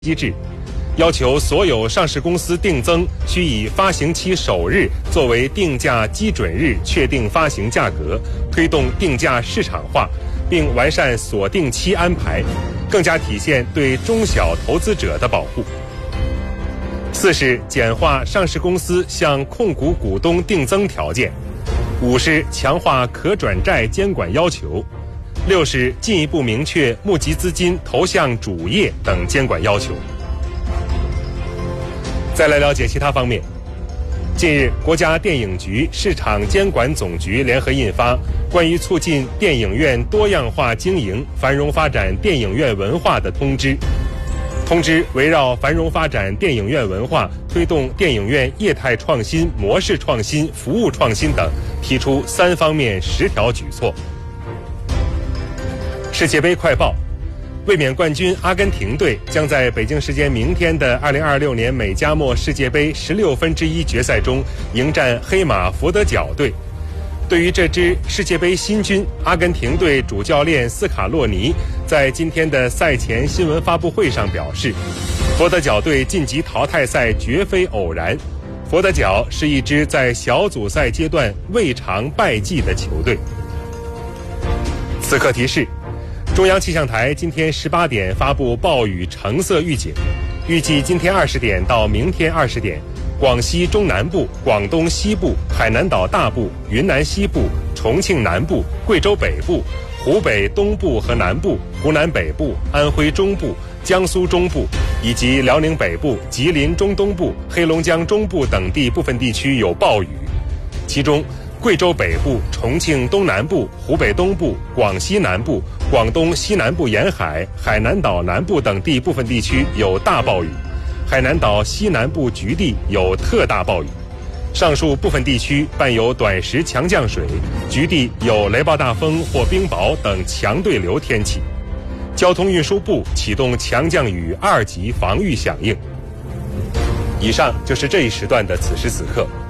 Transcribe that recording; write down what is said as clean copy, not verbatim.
机制，要求所有上市公司定增需以发行期首日作为定价基准日确定发行价格，推动定价市场化，并完善锁定期安排，更加体现对中小投资者的保护。4是简化上市公司向控股股东定增条件。5是强化可转债监管要求。6是进一步明确募集资金投向主业等监管要求。再来了解其他方面。近日，国家电影局、市场监管总局联合印发《关于促进电影院多样化经营、繁荣发展电影院文化的通知》。通知围绕繁荣发展电影院文化、推动电影院业态创新、模式创新、服务创新等，提出3方面10条举措。世界杯快报：卫冕冠军阿根廷队将在北京时间明天的2026年美加墨世界杯16分之一决赛中迎战黑马佛得角队。对于这支世界杯新军，阿根廷队主教练斯卡洛尼在今天的赛前新闻发布会上表示，佛得角队晋级淘汰赛绝非偶然，佛得角是一支在小组赛阶段未尝败绩的球队。此刻提示：中央气象台今天18点发布暴雨橙色预警，预计今天20点到明天20点，广西中南部、广东西部、海南岛大部、云南西部、重庆南部、贵州北部、湖北东部和南部、湖南北部、安徽中部、江苏中部以及辽宁北部、吉林中东部、黑龙江中部等地部分地区有暴雨，其中贵州北部、重庆东南部、湖北东部、广西南部、广东西南部沿海、海南岛南部等地部分地区有大暴雨，海南岛西南部局地有特大暴雨，上述部分地区伴有短时强降水，局地有雷暴大风或冰雹等强对流天气。交通运输部启动强降雨2级防御响应。以上就是这一时段的此时此刻。